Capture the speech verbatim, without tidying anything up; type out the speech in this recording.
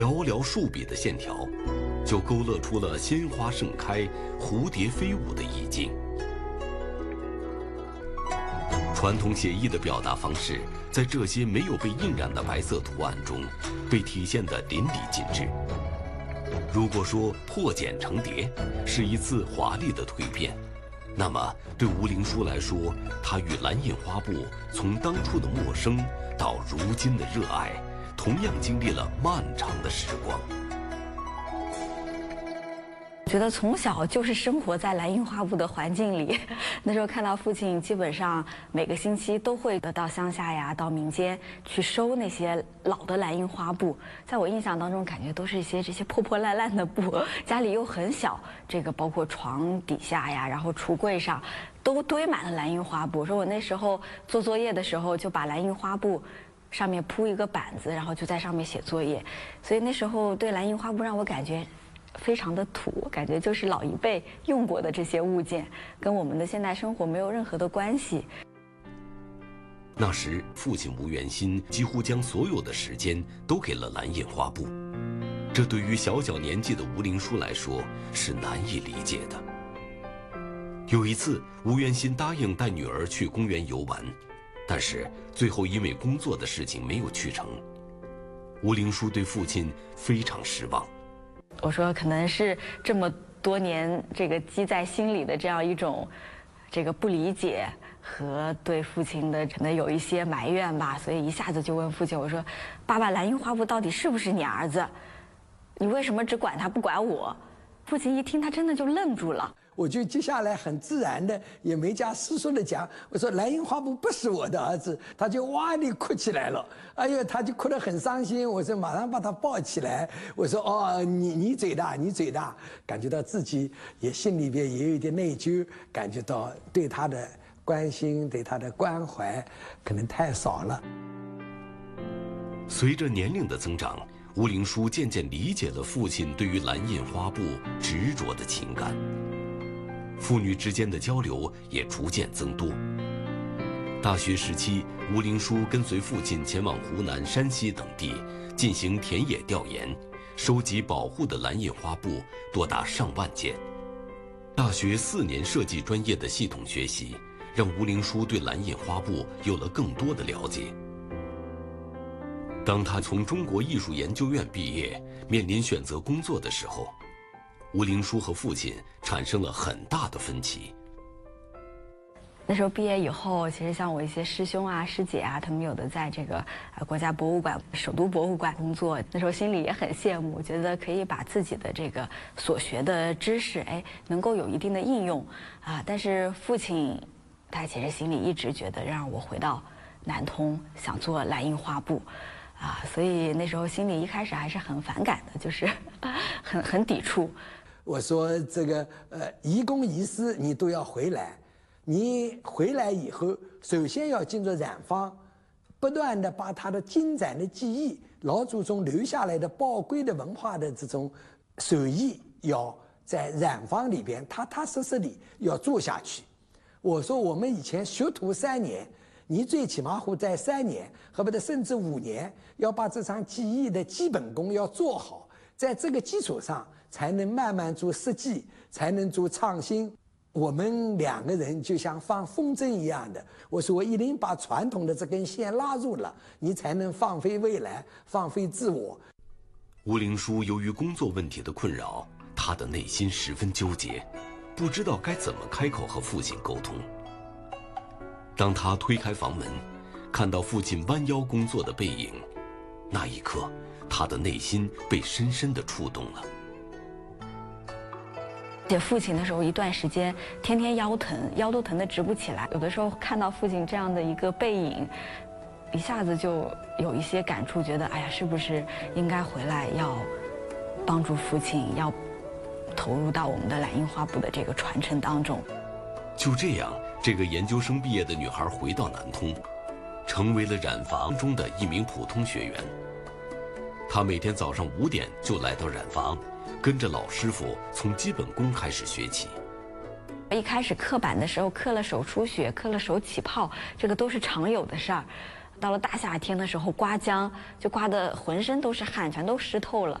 寥寥数笔的线条，就勾勒出了鲜花盛开、蝴蝶飞舞的意境。传统写意的表达方式，在这些没有被印染的白色图案中，被体现得淋漓尽致。如果说破茧成蝶是一次华丽的蜕变，那么对吴灵书来说，她与蓝印花布从当初的陌生到如今的热爱，同样经历了漫长的时光。 觉得从小就是生活在蓝印花布的环境里，那时候看到父亲基本上每个星期都会到乡下呀、到民间去收那些老的蓝印花布。在我印象当中，感觉都是一些这些破破烂烂的布，家里又很小，这个包括床底下呀，然后橱柜上，都堆满了蓝印花布。说我那时候做作业的时候，就把蓝印花布上面铺一个板子，然后就在上面写作业。所以那时候对蓝印花布让我感觉非常的土，感觉就是老一辈用过的这些物件，跟我们的现代生活没有任何的关系。 那时，父亲吴元新几乎将所有的时间都给了蓝印花布，这对于小小年纪的吴灵书来说是难以理解的。有一次，吴元新答应带女儿去公园游玩，但是最后因为工作的事情没有去成。吴灵书对父亲非常失望。 我说，可能是这么多年这个积在心里的这样一种这个不理解和对父亲的可能有一些埋怨吧，所以一下子就问父亲，我说：“爸爸，蓝印花布到底是不是你儿子？你为什么只管他不管我？”父亲一听，他真的就愣住了。 我就接下来很自然的，也没加思索的讲，我说蓝印花布不是我的儿子，他就哇地哭起来了，哎呦，他就哭得很伤心。我说马上把他抱起来，我说哦，你你嘴大，你嘴大，感觉到自己也心里边也有一点内疚，感觉到对他的关心、对他的关怀可能太少了。 随着年龄的增长，吴灵书渐渐理解了父亲对于蓝印花布执着的情感。父女之间的交流也逐渐增多。大学时期，吴灵书跟随父亲前往湖南、山西等地进行田野调研，收集保护的蓝印花布多达上万件。大学四年设计专业的系统学习，让吴灵书对蓝印花布有了更多的了解。当他从中国艺术研究院毕业，面临选择工作的时候，吴灵书和父亲产生了很大的分歧。 那时候毕业以后，其实像我一些师兄啊、师姐啊，他们有的在这个呃国家博物馆、首都博物馆工作，那时候心里也很羡慕，觉得可以把自己的这个所学的知识，哎，能够有一定的应用啊。但是父亲，他其实心里一直觉得让我回到南通，想做蓝印花布。啊，所以那时候心里一开始还是很反感的，就是很很抵触。 我说这个呃，移公移私你都要回来，你回来以后，首先要进入染坊，不断的把他的精湛的技艺、老祖宗留下来的宝贵的文化的这种手艺，要在染坊里边踏踏实实的要做下去。我说我们以前学徒三年。你最起码会在三年，恨不得甚至五年，要把这场技艺的基本功要做好，在这个基础上，才能慢慢做设计，才能做创新。我们两个人就像放风筝一样的，我说我一定把传统的这根线拉住了，你才能放飞未来，放飞自我。 吴灵书由于工作问题的困扰，他的内心十分纠结，不知道该怎么开口和父亲沟通。当他推开房门，看到父亲弯腰工作的背影，那一刻，他的内心被深深地触动了。 且父亲那时候一段时间天天腰疼，腰都疼得直不起来。有的时候看到父亲这样的一个背影，一下子就有一些感触，觉得哎呀，是不是应该回来要帮助父亲，要投入到我们的蓝印花布的这个传承当中。 就这样，这个研究生毕业的女孩回到南通，成为了染坊中的一名普通学员。她每天早上五点就来到染坊，跟着老师傅从基本功开始学起。 一开始刻板的时候，刻了手出血，刻了手起泡，这个都是常有的事儿。 到了大夏天的时候刮浆，就刮得浑身都是汗，全都湿透了。